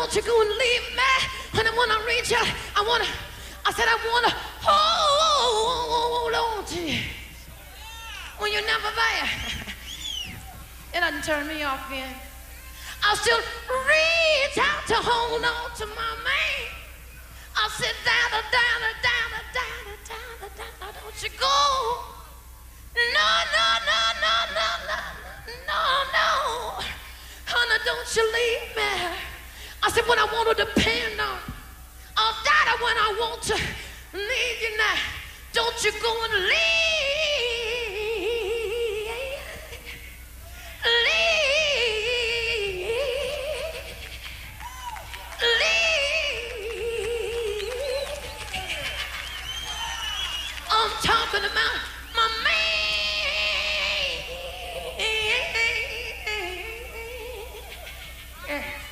don't you go and leave me. And then when I reach out, I said I wanna hold on to you. When you're never there, it doesn't turn me off again. I'll still reach out to hold on to my man. I'll sit down, don't you go. No. Honey, don't you leave me. I said, when I want to depend on, I'll die when I want to leave you now. Don't you go and leave. I'm talking about my man. Yeah.